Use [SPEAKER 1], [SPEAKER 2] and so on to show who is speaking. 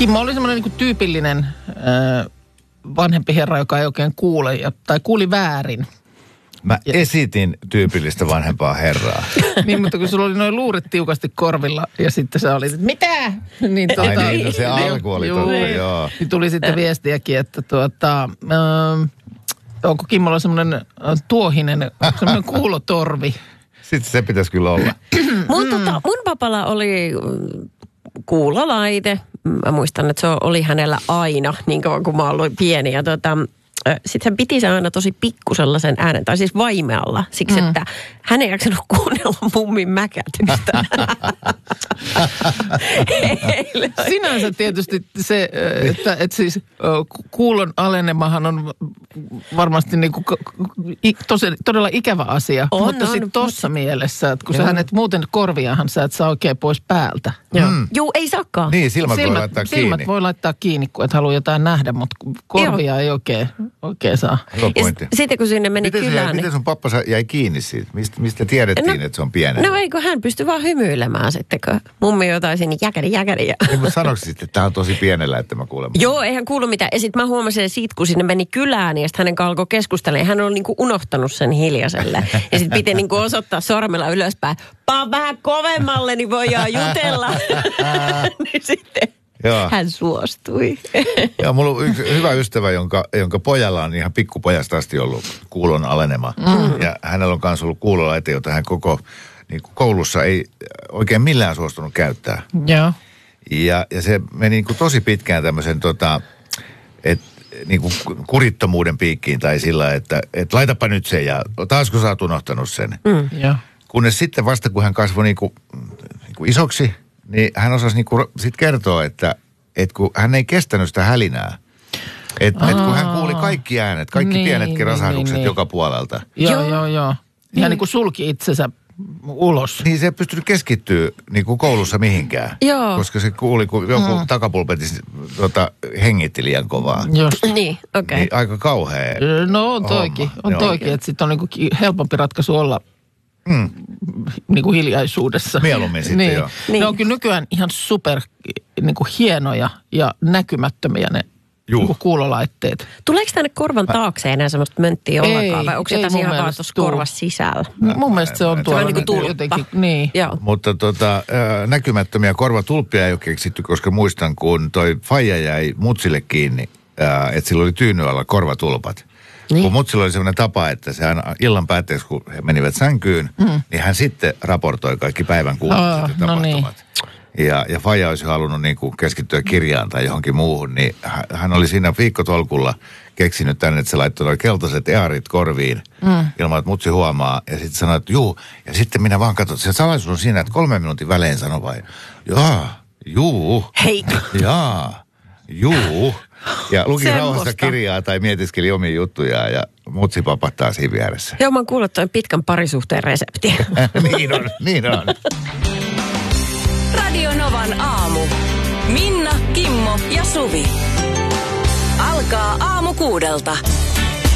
[SPEAKER 1] Kimmo oli semmoinen niin kuin tyypillinen vanhempi herra, joka ei oikein kuule tai kuuli väärin.
[SPEAKER 2] Mä esitin tyypillistä vanhempaa herraa.
[SPEAKER 1] Niin, mutta kun sulla oli noin luurit tiukasti korvilla ja sitten sä olit, että mitä? Niin,
[SPEAKER 2] no se alku oli totta, joo.
[SPEAKER 1] Niin tuli sitten viestiäkin, että onko Kimmolla semmoinen tuohinen, semmoinen kuulotorvi?
[SPEAKER 2] Sitten se pitäisi kyllä olla.
[SPEAKER 3] Mun papalla oli kuulolaite. Mä muistan, että se oli hänellä aina, niin kauan kuin mä olin pieni. Ja sitten hän piti se aina tosi pikkusellaisen äänen, tai siis vaimealla, siksi että hän ei jaksanut kuunnella mummin mäkätystä.
[SPEAKER 1] Sinänsä tietysti se, että siis kuulon alenemahan on varmasti niinku todella ikävä asia. Mutta sitten tuossa mielessä, että kun sä hänet muuten korviahan sä et saa oikein pois päältä.
[SPEAKER 3] Joo, ei saakaan.
[SPEAKER 2] Niin, silmät voi laittaa kiinni.
[SPEAKER 1] Silmät voi laittaa kiinni, kun et halua jotain nähdä, mutta korvia ei oikein saa.
[SPEAKER 3] Sitten kun sinne meni kylään...
[SPEAKER 2] Miten sun pappa jäi kiinni siitä? Mistä tiedettiin, että se on pienellä?
[SPEAKER 3] No eikö hän pysty vaan hymyilemään sitten, kun mummi jotain sinne jäkäri.
[SPEAKER 2] Niin, mutta sanoiko sitten, että tämä on tosi pienellä, että mä kuulen?
[SPEAKER 3] Joo, eihän kuulu mitään. Ja sitten mä huomasin siitä, kun sinne meni kylään, ja sitten hänen alkoi keskustella. Hän oli niinku unohtanut sen hiljaiselle. Ja sitten piti niinku osoittaa sormella ylöspäin. Paa vähän kovemmalle, niin voidaan jutella. Niin sitten... Joo. Hän suostui.
[SPEAKER 2] Ja mulla on yksi hyvä ystävä, jonka pojalla on ihan pikkupojasta asti ollut kuulon alenema. Ja hänellä on myös ollut kuulolaite, jota hän koko niin koulussa ei oikein millään suostunut käyttää.
[SPEAKER 1] Joo.
[SPEAKER 2] Ja se meni niin kuin tosi pitkään tämmöisen niin kuin kurittomuuden piikkiin tai sillä, että laitapa nyt sen ja taasko sä oot unohtanut sen.
[SPEAKER 1] Joo.
[SPEAKER 2] Kunnes sitten vasta kun hän kasvoi niin kuin isoksi, niin hän osasi niinku sit kertoa, että kun hän ei kestänyt sitä hälinää. Että kun hän kuuli kaikki äänet, kaikki pienetkin rasahdukset joka puolelta.
[SPEAKER 1] Joo. Ihan niin kuin sulki itsensä ulos.
[SPEAKER 2] Niin se ei pystynyt keskittyä niin kuin koulussa mihinkään.
[SPEAKER 3] Joo.
[SPEAKER 2] Koska se kuuli, kun joku takapulpetis hengitti liian kovaa.
[SPEAKER 1] Just.
[SPEAKER 3] Niin, okei.
[SPEAKER 2] Niin aika kauhea.
[SPEAKER 1] No on toikin. On toikin, että sitten on niinku helpompi ratkaisu olla niinku hiljaisuudessa.
[SPEAKER 2] Mieluummin sitten
[SPEAKER 1] niin.
[SPEAKER 2] joo.
[SPEAKER 1] Niin. Ne on kyllä nykyään ihan super niinku hienoja ja näkymätmättömiä ne niinku kuulolaitteet.
[SPEAKER 3] Tuleeko tänne korvan taakse enää semmoista mönttiä ollenkaan? Vai onko se tässä ihan vaan tuossa korvassa sisällä?
[SPEAKER 1] Mun mielestä se on tuolla
[SPEAKER 3] niin kuin tulppa.
[SPEAKER 1] Jotenkin. Niin.
[SPEAKER 3] Joo.
[SPEAKER 2] Mutta näkymättömiä korvatulppia ei ole keksitty, koska muistan, kun toi faija jäi mutsille kiinni, että sillä oli tyyny alla korvatulpat. Niin. Kun mutsilla oli sellainen tapa, että se aina illan päätteeksi, kun he menivät sänkyyn, niin hän sitten raportoi kaikki päivän kuulumiset ja tapahtumat. Niin. Ja faija olisi halunnut niin kuin keskittyä kirjaan tai johonkin muuhun, niin hän oli siinä viikkotolkulla keksinyt tänne, että se laittoi nuo keltaiset earit korviin ilman, että mutsi huomaa. Ja sitten sanoi, että juu. Ja sitten minä vaan katson, että se salaisuus on siinä, että 3 minuutin välein sanoi vai, juu.
[SPEAKER 3] Hei.
[SPEAKER 2] Juu. Ja luki rauhassa kirjaa tai mietiskeli omia juttujaan ja mutsi papattaa siinä vieressä.
[SPEAKER 3] Joo, mä oon kuullut toi pitkän parisuhteen resepti.
[SPEAKER 2] niin on.
[SPEAKER 4] Radio Novan aamu. Minna, Kimmo ja Suvi. Alkaa aamu 6.